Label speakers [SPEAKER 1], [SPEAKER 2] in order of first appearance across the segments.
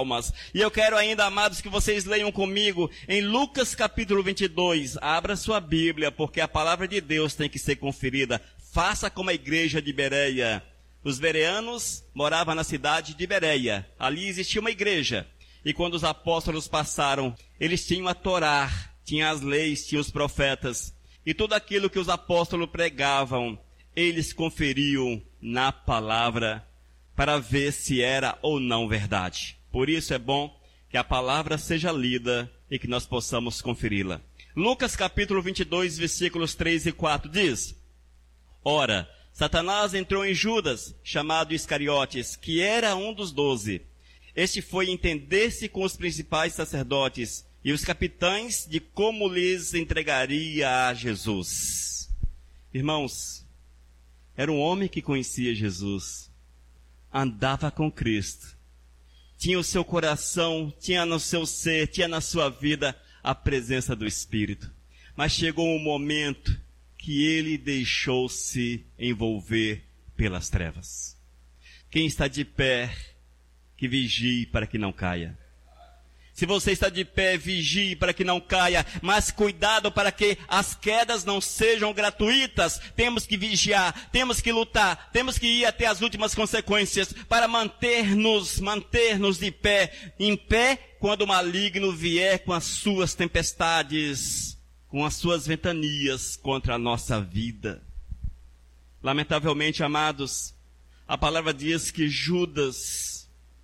[SPEAKER 1] almas. E eu quero ainda, amados, que vocês leiam comigo em Lucas capítulo 22. Abra sua Bíblia, porque a palavra de Deus tem que ser conferida. Faça como a igreja de Bereia. Os bereanos moravam na cidade de Bereia. Ali existia uma igreja. E quando os apóstolos passaram, eles tinham a Torá, tinham as leis, tinham os profetas. E tudo aquilo que os apóstolos pregavam, eles conferiam na palavra para ver se era ou não verdade. Por isso é bom que a palavra seja lida e que nós possamos conferi-la. Lucas capítulo 22, versículos 3 e 4 diz: Ora, Satanás entrou em Judas, chamado Iscariotes, que era um dos 12. Este foi entender-se com os principais sacerdotes e os capitães de como lhes entregaria a Jesus. Irmãos, era um homem que conhecia Jesus, andava com Cristo, tinha o seu coração, tinha no seu ser, tinha na sua vida a presença do Espírito. Mas chegou um momento que ele deixou-se envolver pelas trevas. Quem está de pé, que vigie para que não caia. Se você está de pé, vigie para que não caia, mas cuidado para que as quedas não sejam gratuitas. Temos que vigiar, temos que lutar, temos que ir até as últimas consequências para manter-nos de pé, em pé quando o maligno vier com as suas tempestades, com as suas ventanias contra a nossa vida. Lamentavelmente, amados, a palavra diz que Judas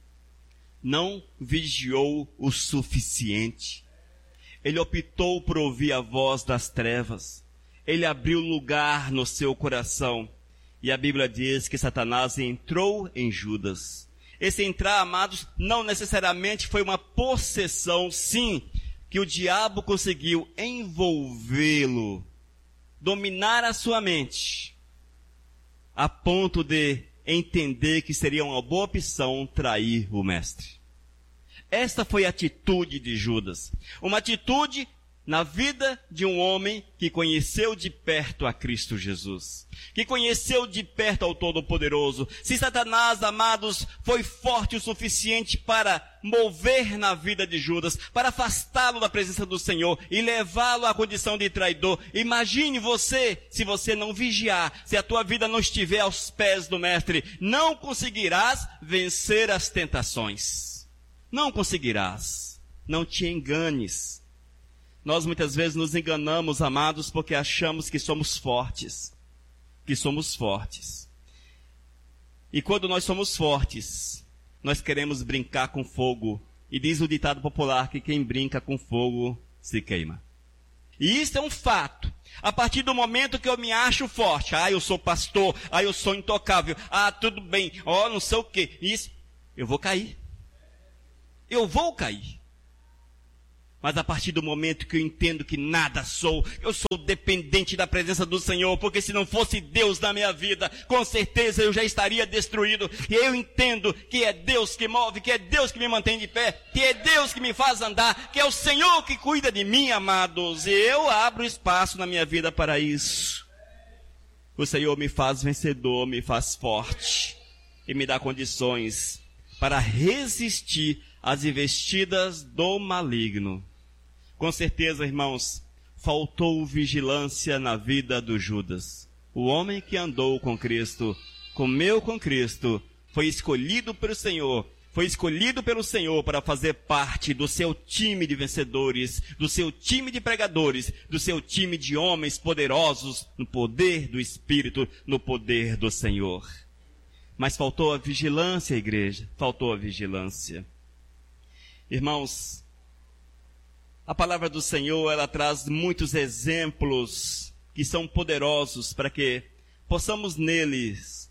[SPEAKER 1] não vigiou o suficiente. Ele optou por ouvir a voz das trevas. Ele abriu lugar no seu coração. E a Bíblia diz que Satanás entrou em Judas. Esse entrar, amados, não necessariamente foi uma possessão, sim, que o diabo conseguiu envolvê-lo, dominar a sua mente, a ponto de entender que seria uma boa opção trair o mestre. Esta foi a atitude de Judas. Uma atitude na vida de um homem que conheceu de perto a Cristo Jesus. Que conheceu de perto ao Todo-Poderoso. Se Satanás, amados, foi forte o suficiente para mover na vida de Judas, para afastá-lo da presença do Senhor e levá-lo à condição de traidor. Imagine você, se você não vigiar, se a tua vida não estiver aos pés do Mestre, não conseguirás vencer as tentações. Não conseguirás. Não te enganes. Nós muitas vezes nos enganamos, amados, porque achamos que somos fortes. Que somos fortes. E quando nós somos fortes, nós queremos brincar com fogo. E diz o ditado popular que quem brinca com fogo se queima. E isso é um fato. A partir do momento que eu me acho forte, eu sou pastor, eu sou intocável, tudo bem, não sei o quê, isso, eu vou cair. Eu vou cair. Mas a partir do momento que eu entendo que nada sou, eu sou dependente da presença do Senhor, porque se não fosse Deus na minha vida, com certeza eu já estaria destruído. E eu entendo que é Deus que move, que é Deus que me mantém de pé, que é Deus que me faz andar, que é o Senhor que cuida de mim, amados. E eu abro espaço na minha vida para isso. O Senhor me faz vencedor, me faz forte e me dá condições para resistir às investidas do maligno. Com certeza, irmãos, faltou vigilância na vida do Judas. O homem que andou com Cristo, comeu com Cristo, foi escolhido pelo Senhor, para fazer parte do seu time de vencedores, do seu time de pregadores, do seu time de homens poderosos no poder do Espírito, no poder do Senhor. Mas faltou a vigilância, igreja, faltou a vigilância. Irmãos, a palavra do Senhor, ela traz muitos exemplos que são poderosos para que possamos neles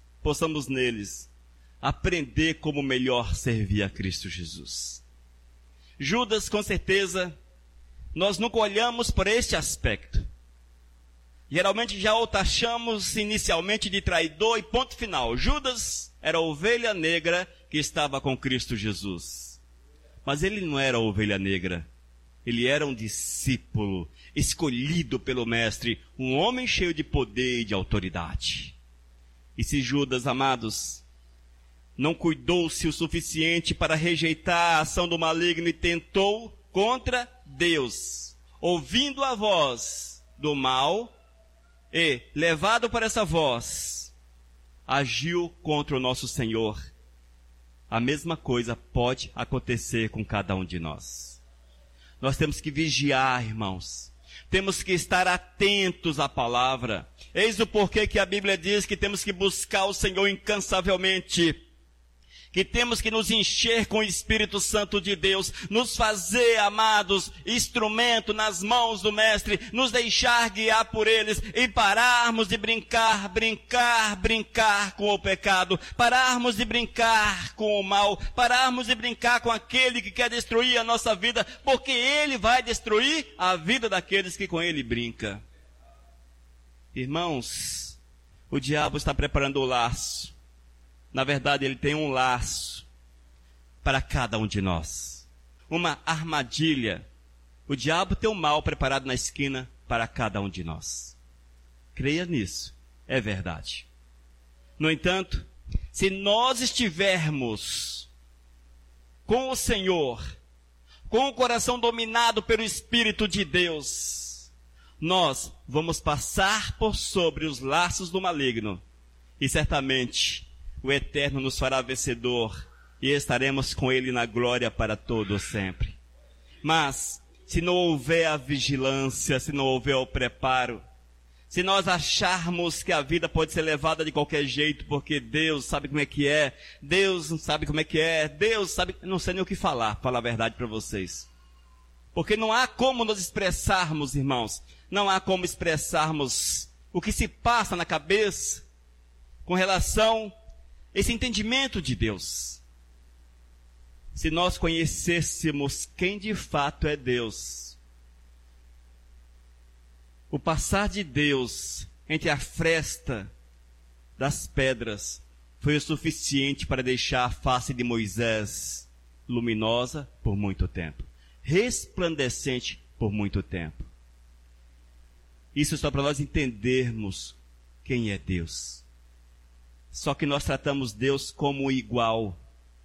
[SPEAKER 1] aprender como melhor servir a Cristo Jesus. Judas, com certeza, nós nunca olhamos por este aspecto. Geralmente já o taxamos inicialmente de traidor e ponto final. Judas era a ovelha negra que estava com Cristo Jesus. Mas ele não era a ovelha negra. Ele era um discípulo escolhido pelo Mestre, um homem cheio de poder e de autoridade. E se Judas, amados, não cuidou-se o suficiente para rejeitar a ação do maligno e tentou contra Deus. Ouvindo a voz do mal e, levado por essa voz, agiu contra o nosso Senhor. A mesma coisa pode acontecer com cada um de nós. Nós temos que vigiar, irmãos. Temos que estar atentos à palavra. Eis o porquê que a Bíblia diz que temos que buscar o Senhor incansavelmente. Que temos que nos encher com o Espírito Santo de Deus, nos fazer, amados, instrumento nas mãos do Mestre, nos deixar guiar por eles e pararmos de brincar com o pecado, pararmos de brincar com o mal, pararmos de brincar com aquele que quer destruir a nossa vida, porque ele vai destruir a vida daqueles que com ele brinca. Irmãos, o diabo está preparando o laço. Na verdade, ele tem um laço para cada um de nós. Uma armadilha. O diabo tem um mal preparado na esquina para cada um de nós. Creia nisso. É verdade. No entanto, se nós estivermos com o Senhor, com o coração dominado pelo Espírito de Deus, nós vamos passar por sobre os laços do maligno. E certamente o Eterno nos fará vencedor e estaremos com Ele na glória para todo sempre. Mas, se não houver a vigilância, se não houver o preparo, se nós acharmos que a vida pode ser levada de qualquer jeito, porque Deus sabe como é que é, Deus não sabe como é que é, Deus sabe, não sei nem o que falar a verdade para vocês. Porque não há como nos expressarmos, irmãos, não há como expressarmos o que se passa na cabeça com relação esse entendimento de Deus. Se nós conhecêssemos quem de fato é Deus, o passar de Deus entre a fresta das pedras foi o suficiente para deixar a face de Moisés luminosa por muito tempo, resplandecente por muito tempo. Isso só para nós entendermos quem é Deus. Só que nós tratamos Deus como igual.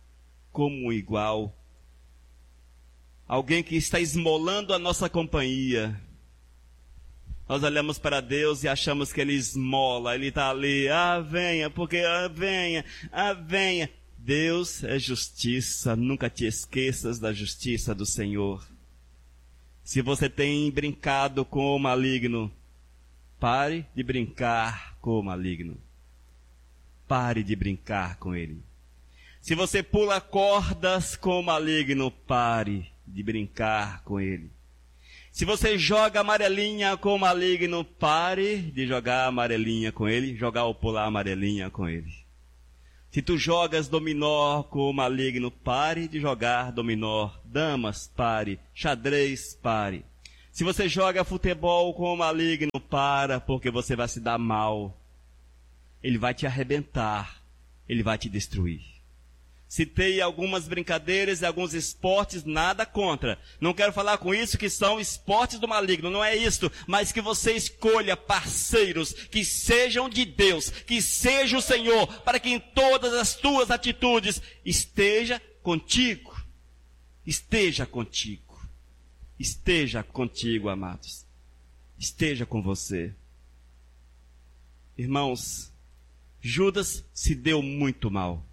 [SPEAKER 1] Alguém que está esmolando a nossa companhia. Nós olhamos para Deus e achamos que Ele esmola, Ele está ali, venha, porque venha. Deus é justiça, nunca te esqueças da justiça do Senhor. Se você tem brincado com o maligno, pare de brincar com o maligno. Pare de brincar com ele. Se você pula cordas com o maligno, pare de brincar com ele. Se você joga amarelinha com o maligno, pare de jogar amarelinha com ele, jogar ou pular amarelinha com ele. Se tu jogas dominó com o maligno, pare de jogar dominó. Damas, pare. Xadrez, pare. Se você joga futebol com o maligno, para, porque você vai se dar mal. Ele vai te arrebentar, ele vai te destruir. Citei algumas brincadeiras e alguns esportes, nada contra. Não quero falar com isso que são esportes do maligno, não é isso. Mas que você escolha parceiros que sejam de Deus, que seja o Senhor, para que em todas as tuas atitudes esteja contigo. Esteja contigo. Esteja contigo, amados. Esteja com você. Irmãos, Judas se deu muito mal.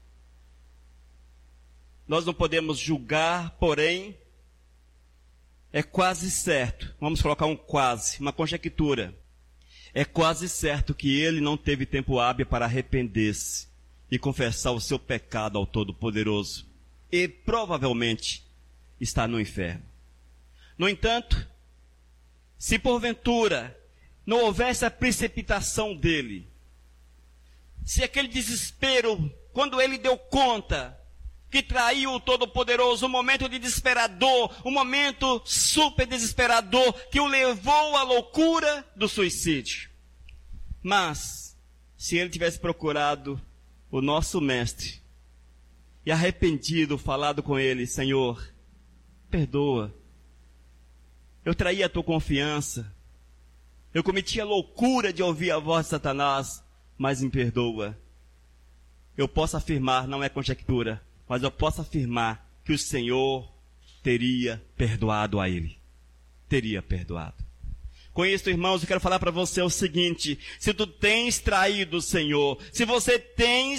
[SPEAKER 1] Nós não podemos julgar, porém, é quase certo, vamos colocar um quase, uma conjectura. É quase certo que ele não teve tempo hábil para arrepender-se e confessar o seu pecado ao Todo-Poderoso. E provavelmente está no inferno. No entanto, se porventura não houvesse a precipitação dele, se aquele desespero, quando ele deu conta que traiu o Todo-Poderoso, um momento de desesperador, um momento super desesperador, que o levou à loucura do suicídio. Mas, se ele tivesse procurado o nosso mestre, e arrependido, falado com ele, Senhor, perdoa, eu traí a tua confiança, eu cometi a loucura de ouvir a voz de Satanás, mas me perdoa. eu posso afirmar, não é conjectura, mas eu posso afirmar que o Senhor teria perdoado a ele. Teria perdoado. Com isso, irmãos, eu quero falar para você o seguinte: se tu tens traído o Senhor, se você tens